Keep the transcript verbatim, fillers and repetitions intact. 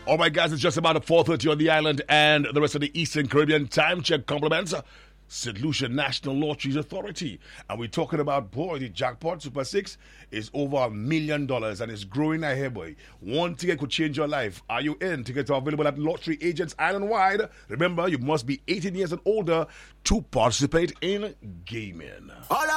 All right, guys, it's just about four thirty on the island and the rest of the Eastern Caribbean. Time check compliments Saint Lucia National Lotteries Authority. And we're talking about, boy, the jackpot Super six is over a million dollars and it's growing ahead, boy. One ticket could change your life. Are you in? Tickets are available at lottery agents island-wide. Remember, you must be eighteen years and older to participate in gaming. All